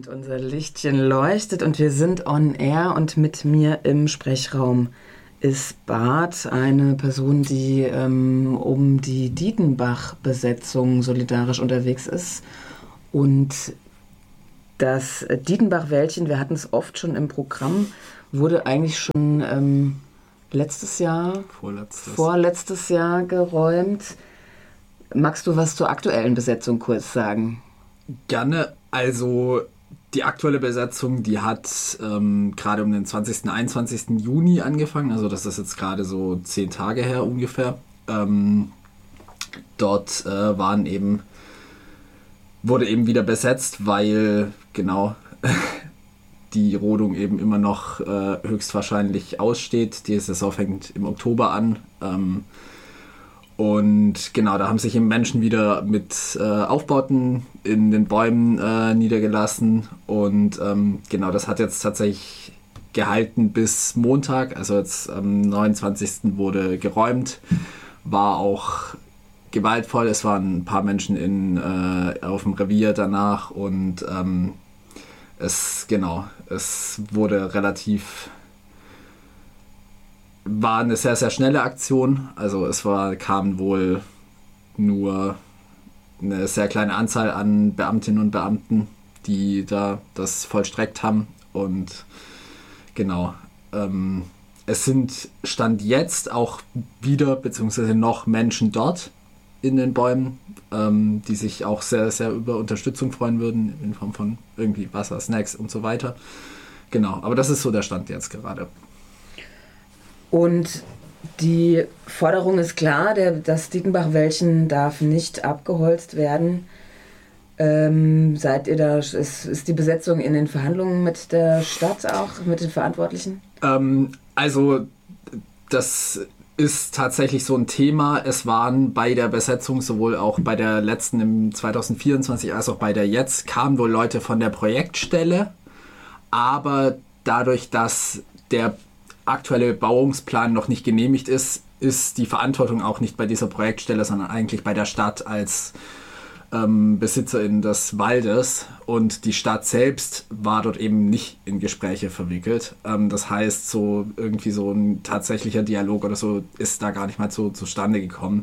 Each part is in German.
Und unser Lichtchen leuchtet und wir sind on air und mit mir im Sprechraum ist Bart, eine Person, die um die Dietenbach-Besetzung solidarisch unterwegs ist. Und das Dietenbach-Wäldchen, wir hatten es oft schon im Programm, wurde eigentlich schon vorletztes Jahr geräumt. Magst du was zur aktuellen Besetzung kurz sagen? Gerne. Also die aktuelle Besetzung, die hat gerade um den 20. und 21. Juni angefangen. Also das ist jetzt gerade so 10 Tage her ungefähr. Dort wurde eben wieder besetzt, weil genau die Rodung eben immer noch höchstwahrscheinlich aussteht. Die Saison fängt im Oktober an. Und genau, da haben sich eben Menschen wieder mit Aufbauten in den Bäumen niedergelassen. Und genau, das hat jetzt tatsächlich gehalten bis Montag. Also jetzt am 29. wurde geräumt. War auch gewaltvoll. Es waren ein paar Menschen auf dem Revier danach. Und es war eine sehr, sehr schnelle Aktion. Also kam wohl nur eine sehr kleine Anzahl an Beamtinnen und Beamten, die da das vollstreckt haben. Und genau, es sind Stand jetzt auch wieder beziehungsweise noch Menschen dort in den Bäumen, die sich auch sehr, sehr über Unterstützung freuen würden in Form von irgendwie Wasser, Snacks und so weiter. Genau, aber das ist so der Stand jetzt gerade. Und die Forderung ist klar, das Dietenbach-Wäldchen darf nicht abgeholzt werden. Seid ihr da, ist die Besetzung in den Verhandlungen mit der Stadt auch, mit den Verantwortlichen? Also das ist tatsächlich so ein Thema. Es waren bei der Besetzung, sowohl auch bei der letzten im 2024 als auch bei der jetzt, kamen wohl Leute von der Projektstelle, aber dadurch, dass der aktuelle Bebauungsplan noch nicht genehmigt ist, ist die Verantwortung auch nicht bei dieser Projektstelle, sondern eigentlich bei der Stadt als Besitzerin des Waldes, und die Stadt selbst war dort eben nicht in Gespräche verwickelt. Das heißt, so irgendwie so ein tatsächlicher Dialog oder so ist da gar nicht mal zustande gekommen.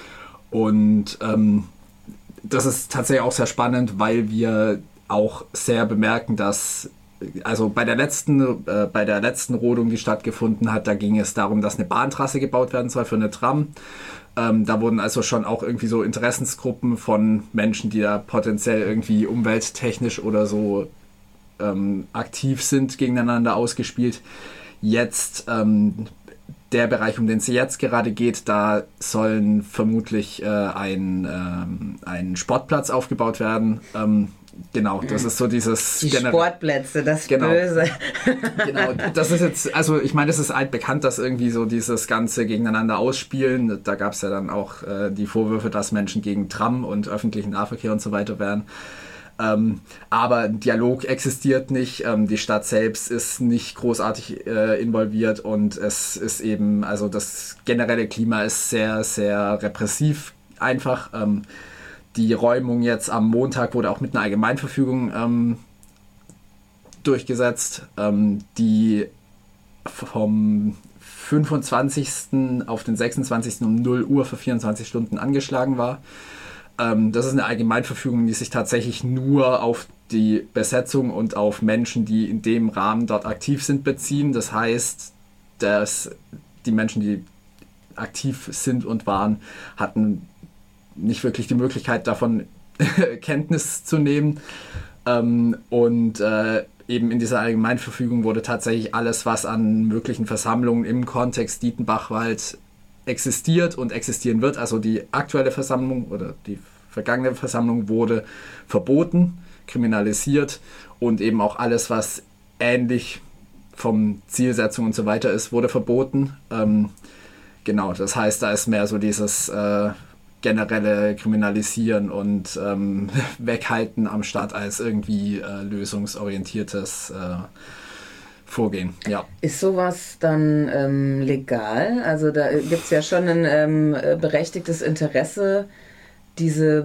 Und das ist tatsächlich auch sehr spannend, weil wir auch sehr bemerken, dass also bei der letzten Rodung, die stattgefunden hat, da ging es darum, dass eine Bahntrasse gebaut werden soll für eine Tram. Da wurden also schon auch irgendwie so Interessensgruppen von Menschen, die da potenziell irgendwie umwelttechnisch oder so aktiv sind, gegeneinander ausgespielt. Jetzt der Bereich, um den es jetzt gerade geht, da sollen vermutlich ein Sportplatz aufgebaut werden. Genau, das ist so dieses... Die Sportplätze, das Böse. Genau, das ist jetzt, also ich meine, es ist altbekannt, dass irgendwie so dieses ganze Gegeneinander ausspielen, da gab es ja dann auch die Vorwürfe, dass Menschen gegen Tram und öffentlichen Nahverkehr und so weiter wären. Aber Dialog existiert nicht, die Stadt selbst ist nicht großartig involviert, und es ist eben, also das generelle Klima ist sehr, sehr repressiv einfach. Die Räumung jetzt am Montag wurde auch mit einer Allgemeinverfügung durchgesetzt, die vom 25. auf den 26. um 0 Uhr für 24 Stunden angeschlagen war. Das ist eine Allgemeinverfügung, die sich tatsächlich nur auf die Besetzung und auf Menschen, die in dem Rahmen dort aktiv sind, beziehen. Das heißt, dass die Menschen, die aktiv sind und waren, hatten nicht wirklich die Möglichkeit, davon Kenntnis zu nehmen. Und eben in dieser Allgemeinverfügung wurde tatsächlich alles, was an möglichen Versammlungen im Kontext Dietenbachwald existiert und existieren wird, also die aktuelle Versammlung oder die vergangene Versammlung, wurde verboten, kriminalisiert, und eben auch alles, was ähnlich vom Zielsetzung und so weiter ist, wurde verboten. Genau, das heißt, da ist mehr so dieses generelle Kriminalisieren und Weghalten am Start als irgendwie lösungsorientiertes Vorgehen. Ja. Ist sowas dann legal? Also da gibt es ja schon ein berechtigtes Interesse, diese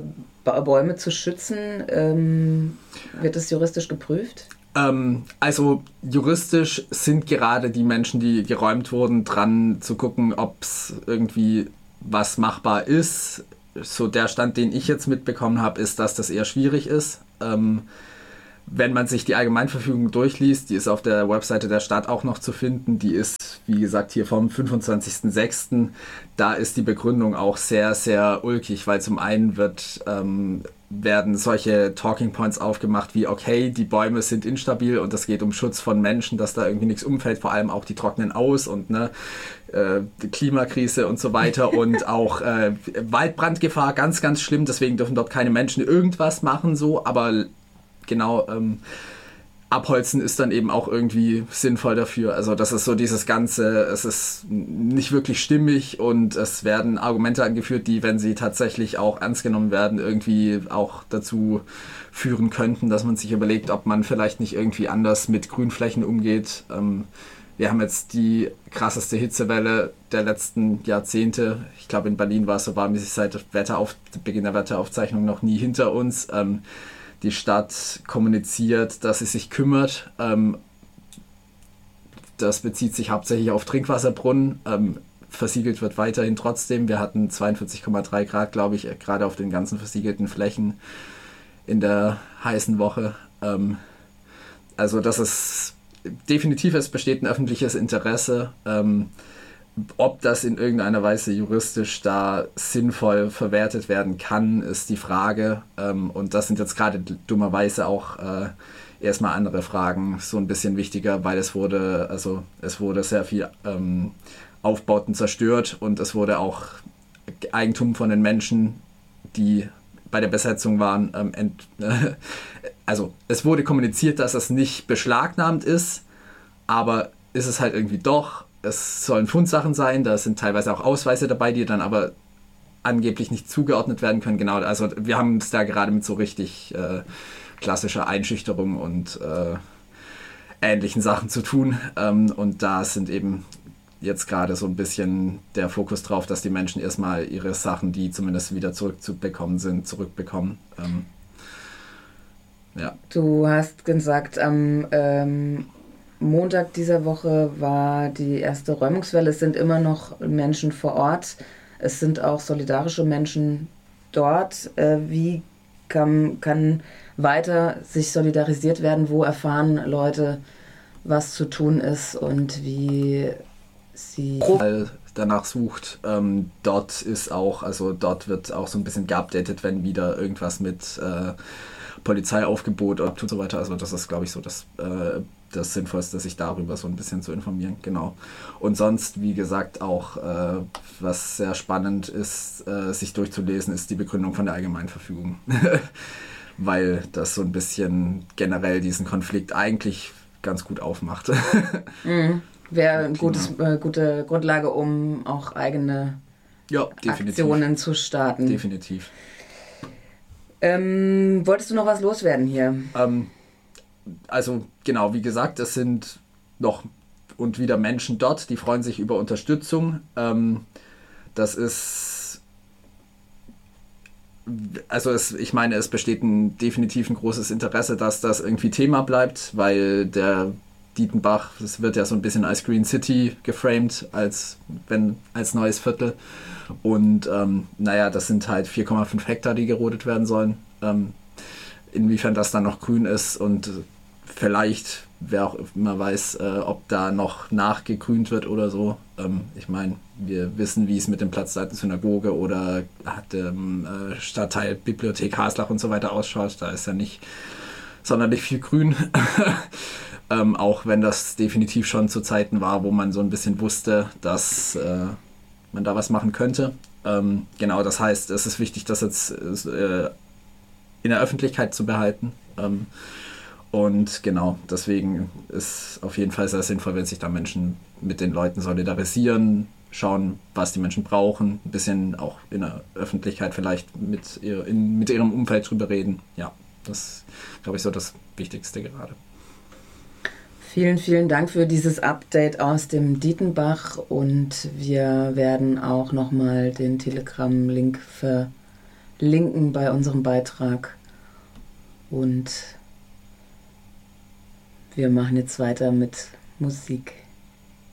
Bäume zu schützen? Wird das juristisch geprüft? Also juristisch sind gerade die Menschen, die geräumt wurden, dran zu gucken, ob es irgendwie was machbar ist. So der Stand, den ich jetzt mitbekommen habe, ist, dass das eher schwierig ist. Wenn man sich die Allgemeinverfügung durchliest, die ist auf der Webseite der Stadt auch noch zu finden, die ist, wie gesagt, hier vom 25.06. Da ist die Begründung auch sehr, sehr ulkig, weil zum einen werden solche Talking Points aufgemacht wie, okay, die Bäume sind instabil und es geht um Schutz von Menschen, dass da irgendwie nichts umfällt, vor allem auch die trocknen aus und die Klimakrise und so weiter und auch Waldbrandgefahr, ganz, ganz schlimm, deswegen dürfen dort keine Menschen irgendwas machen, so, aber genau, abholzen ist dann eben auch irgendwie sinnvoll dafür. Also das ist so dieses Ganze, es ist nicht wirklich stimmig und es werden Argumente angeführt, die, wenn sie tatsächlich auch ernst genommen werden, irgendwie auch dazu führen könnten, dass man sich überlegt, ob man vielleicht nicht irgendwie anders mit Grünflächen umgeht. Wir haben jetzt die krasseste Hitzewelle der letzten Jahrzehnte. Ich glaube, in Berlin war es so warm, wie sich seit Beginn der Wetteraufzeichnung noch nie hinter uns. Die Stadt kommuniziert, dass sie sich kümmert. Das bezieht sich hauptsächlich auf Trinkwasserbrunnen. Versiegelt wird weiterhin trotzdem. Wir hatten 42,3 Grad, glaube ich, gerade auf den ganzen versiegelten Flächen in der heißen Woche. Also das ist definitiv, es besteht ein öffentliches Interesse. Ob das in irgendeiner Weise juristisch da sinnvoll verwertet werden kann, ist die Frage. Und das sind jetzt gerade dummerweise auch erstmal andere Fragen so ein bisschen wichtiger, weil es wurde sehr viel Aufbauten zerstört und es wurde auch Eigentum von den Menschen, die bei der Besetzung waren, also es wurde kommuniziert, dass es nicht beschlagnahmt ist, aber ist es halt irgendwie doch. Es sollen Fundsachen sein, da sind teilweise auch Ausweise dabei, die dann aber angeblich nicht zugeordnet werden können. Genau, also wir haben es da gerade mit so richtig klassischer Einschüchterung und ähnlichen Sachen zu tun. Und da sind eben jetzt gerade so ein bisschen der Fokus drauf, dass die Menschen erstmal ihre Sachen, die zumindest wieder zurückzubekommen sind, zurückbekommen. Ja. Du hast gesagt, am Montag dieser Woche war die erste Räumungswelle. Es sind immer noch Menschen vor Ort. Es sind auch solidarische Menschen dort. Wie kann weiter sich solidarisiert werden? Wo erfahren Leute, was zu tun ist und wie sie danach sucht? Dort wird auch so ein bisschen geupdatet, wenn wieder irgendwas mit Polizeiaufgebot und so weiter. Also das ist, glaube ich, so das Sinnvollste, sich darüber so ein bisschen zu informieren. Genau. Und sonst, wie gesagt, auch was sehr spannend ist, sich durchzulesen, ist die Begründung von der Allgemeinverfügung. Weil das so ein bisschen generell diesen Konflikt eigentlich ganz gut aufmacht. Wäre eine gute Grundlage, um auch eigene Aktionen zu starten. Definitiv. Wolltest du noch was loswerden hier? Also genau, wie gesagt, es sind noch und wieder Menschen dort, die freuen sich über Unterstützung. Das ist, ich meine, es besteht definitiv ein großes Interesse, dass das irgendwie Thema bleibt, weil der Dietenbach, das wird ja so ein bisschen als Green City geframed, als neues Viertel. Und das sind halt 4,5 Hektar, die gerodet werden sollen. Inwiefern das dann noch grün ist und vielleicht, wer auch immer weiß, ob da noch nachgegrünt wird oder so. Ich meine, wir wissen, wie es mit dem Platzseiten Synagoge oder dem Stadtteil Bibliothek Haslach und so weiter ausschaut. Da ist ja nicht sonderlich viel Grün. Auch wenn das definitiv schon zu Zeiten war, wo man so ein bisschen wusste, dass man da was machen könnte. Genau, das heißt, es ist wichtig, das jetzt in der Öffentlichkeit zu behalten. Und genau, deswegen ist auf jeden Fall sehr sinnvoll, wenn sich da Menschen mit den Leuten solidarisieren, schauen, was die Menschen brauchen, ein bisschen auch in der Öffentlichkeit vielleicht mit ihrem Umfeld drüber reden. Ja, das ist, glaube ich, so das Wichtigste gerade. Vielen, vielen Dank für dieses Update aus dem Dietenbach und wir werden auch nochmal den Telegram-Link verlinken bei unserem Beitrag. Und wir machen jetzt weiter mit Musik.